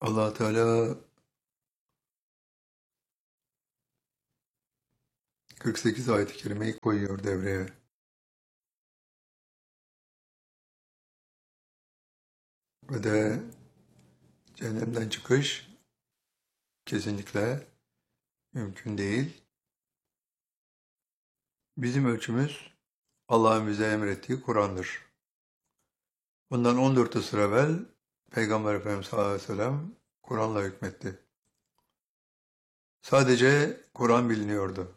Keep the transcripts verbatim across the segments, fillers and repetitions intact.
Allah Teala kırk sekiz ayet-i kerimeyi koyuyor devreye. Ve de cehennemden çıkış kesinlikle mümkün değil. Bizim ölçümüz Allah'ın bize emrettiği Kur'an'dır. Bundan on dört asır evvel Peygamber Efendimiz sallallahu aleyhi ve sellem Kur'an'la hükmetti. Sadece Kur'an biliniyordu.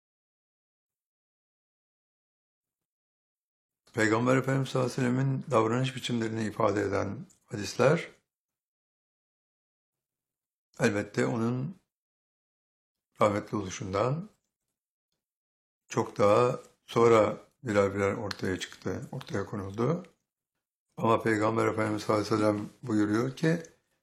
Peygamber Efendimiz sallallahu aleyhi ve sellemin davranış biçimlerini ifade eden hadisler elbette onun rahmetli oluşundan çok daha sonra birer birer ortaya çıktı, ortaya konuldu. Ama Peygamber Efendimiz sallallahu aleyhi ve sellem buyuruyor ki,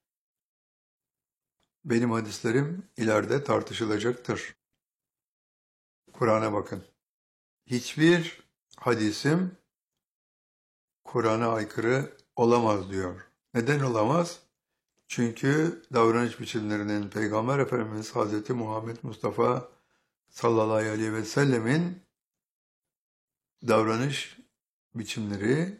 benim hadislerim ileride tartışılacaktır. Kur'an'a bakın. Hiçbir hadisim Kur'an'a aykırı olamaz diyor. Neden olamaz? Çünkü davranış biçimlerinin Peygamber Efendimiz Hazreti Muhammed Mustafa sallallahu aleyhi ve sellemin davranış biçimleri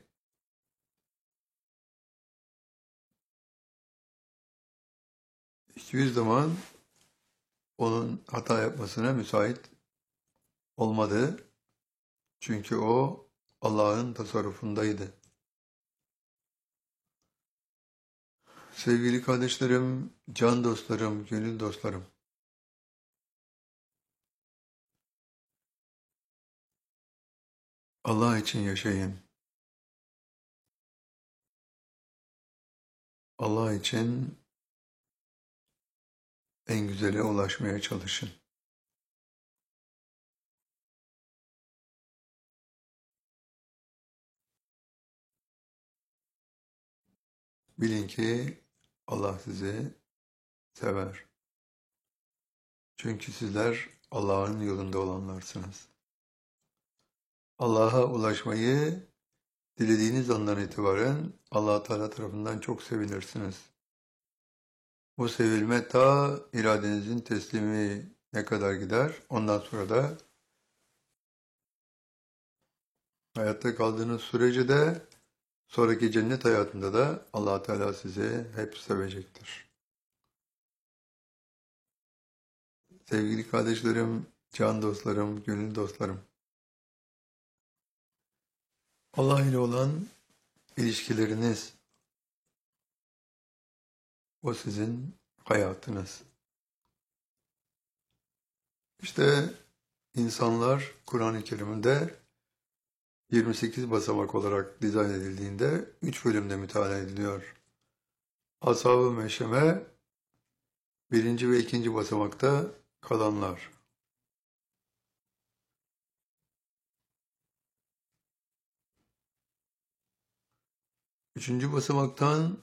hiçbir zaman onun hata yapmasına müsait olmadı. Çünkü o Allah'ın tasarrufundaydı. Sevgili kardeşlerim, can dostlarım, gönül dostlarım. Allah için yaşayın. Allah için en güzele ulaşmaya çalışın. Bilin ki Allah sizi sever. Çünkü sizler Allah'ın yolunda olanlarsınız. Allah'a ulaşmayı dilediğiniz andan itibaren Allah Teala tarafından çok sevilirsiniz. Bu sevilme ta iradenizin teslimi ne kadar gider, ondan sonra da hayatta kaldığınız sürece de sonraki cennet hayatında da Allah Teala sizi hep sevecektir. Sevgili kardeşlerim, can dostlarım, gönül dostlarım. Allah ile olan ilişkileriniz, o sizin hayatınız. İşte insanlar Kur'an-ı Kerim'de yirmi sekiz basamak olarak dizayn edildiğinde üç bölümde müteala ediliyor. Ashab-ı Meşeme birinci ve ikinci basamakta kalanlar. Üçüncü basamaktan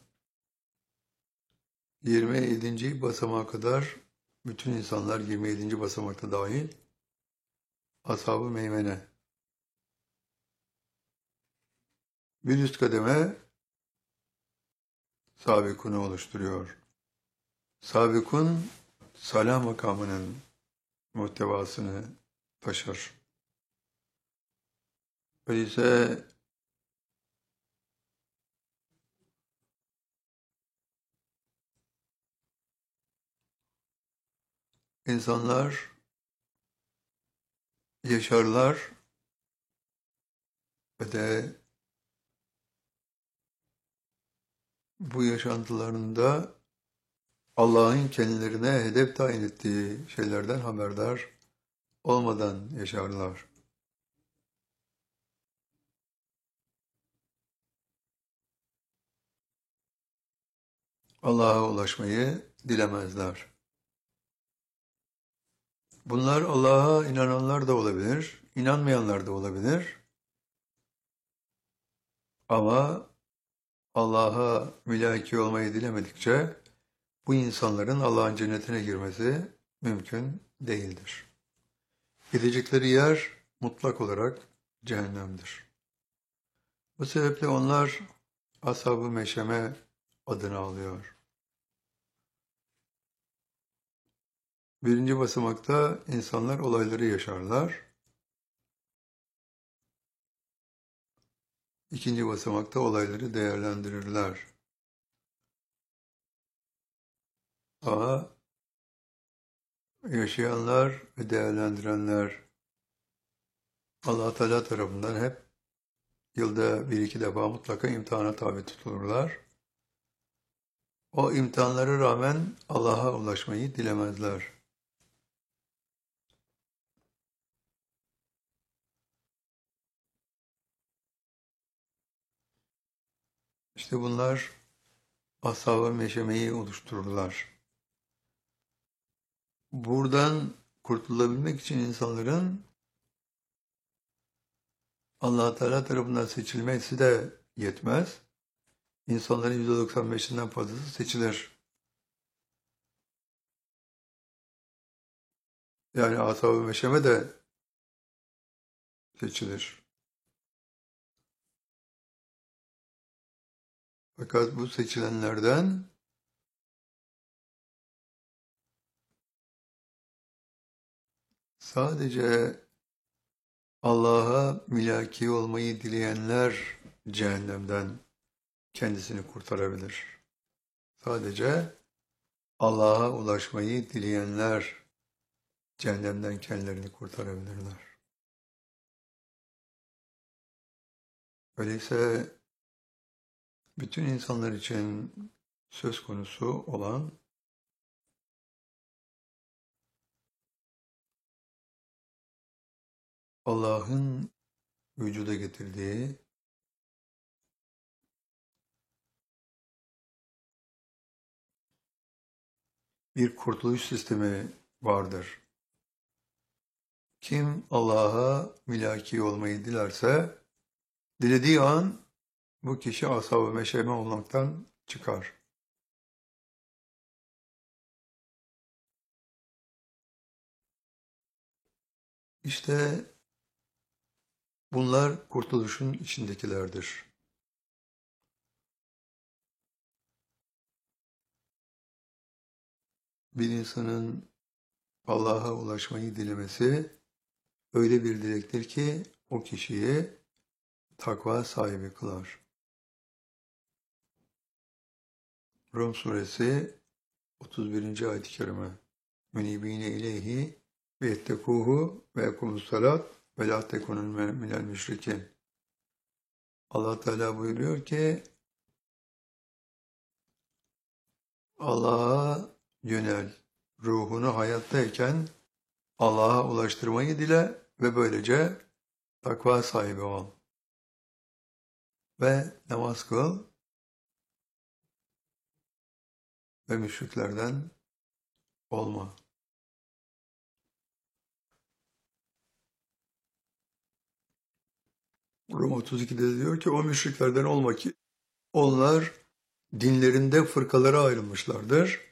yirmi yedinci basamağa kadar bütün insanlar yirmi yedinci basamakta dahil Ashab-ı Meymene. Bir üst kademe Sabikun'u oluşturuyor. Sabikun, salah makamının muhtevasını taşır. Öyleyse insanlar yaşarlar ve de bu yaşantılarında Allah'ın kendilerine hedef tayin ettiği şeylerden haberdar olmadan yaşarlar. Allah'a ulaşmayı dilemezler. Bunlar Allah'a inananlar da olabilir, inanmayanlar da olabilir. Ama Allah'a mülaki olmayı dilemedikçe bu insanların Allah'ın cennetine girmesi mümkün değildir. Gidecekleri yer mutlak olarak cehennemdir. Bu sebeple onlar Ashab-ı Meşeme adını alıyor. Birinci basamakta insanlar olayları yaşarlar. İkinci basamakta olayları değerlendirirler. A. Yaşayanlar ve değerlendirenler Allah Teala tarafından hep yılda bir iki defa mutlaka imtihana tabi tutulurlar. O imtihanlara rağmen Allah'a ulaşmayı dilemezler. İşte bunlar ashab-ı meşemeyi oluştururlar. Buradan kurtulabilmek için insanların Allah Teala tarafından seçilmesi de yetmez. İnsanların yüzde doksan beşinden fazlası seçilir. Yani ashab-ı meşeme de seçilir. Fakat bu seçilenlerden sadece Allah'a milaki olmayı dileyenler cehennemden kendisini kurtarabilir. Sadece Allah'a ulaşmayı dileyenler cehennemden kendilerini kurtarabilirler. Öyleyse bütün insanlar için söz konusu olan Allah'ın vücuda getirdiği bir kurtuluş sistemi vardır. Kim Allah'a milaki olmayı dilerse, dilediği an bu kişi ashab-ı meşeme olmaktan çıkar. İşte bunlar kurtuluşun içindekilerdir. Bir insanın Allah'a ulaşmayı dilemesi öyle bir dilektir ki o kişiyi takva sahibi kılar. Rum suresi otuz birinci ayet-i kerime. Münibine ileyhi ve yettekûhu ve yekumus salat ve la tekunun minel müşrikin. Allah Teala buyuruyor ki Allah'a yönel, ruhunu hayattayken Allah'a ulaştırmayı dile ve böylece takva sahibi ol. Ve namaz kıl ve müşriklerden olma. Rum otuz ikide diyor ki o müşriklerden olma ki onlar dinlerinde fırkalara ayrılmışlardır.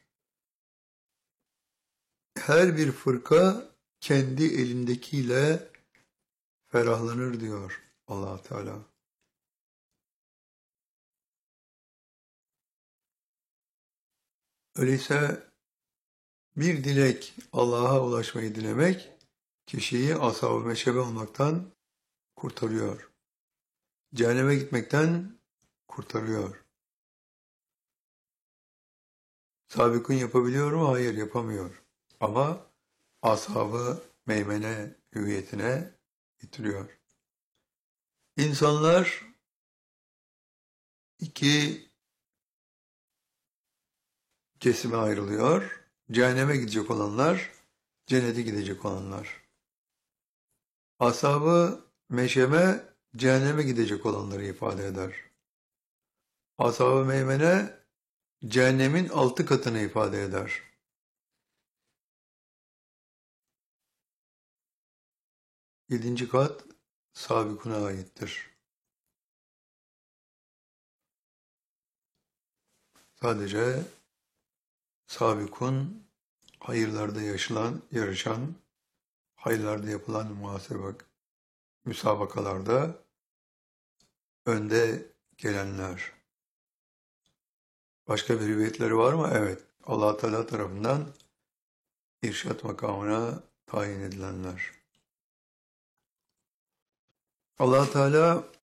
Her bir fırka kendi elindekiyle ferahlanır diyor Allah Teala. Öyleyse bir dilek Allah'a ulaşmayı dilemek kişiyi ashab-ı meşebe olmaktan kurtarıyor. Cehenneme gitmekten kurtarıyor. Sabikun yapabiliyor mu? Hayır, yapamıyor. Ama ashab-ı meymene hüviyetine getiriyor. İnsanlar iki kesime ayrılıyor. Cehenneme gidecek olanlar, cennete gidecek olanlar. Ashab-ı meşeme cehenneme gidecek olanları ifade eder. Ashab-ı meymene cehennemin altı katını ifade eder. Yedinci kat sabikuna aittir. Sadece sabikun hayırlarda yaşanan, yarışan, hayırlarda yapılan muhasebe, müsabakalarda önde gelenler. Başka bir rivayetleri var mı? Evet. Allah Teala tarafından irşat makamına tayin edilenler. Allah Teala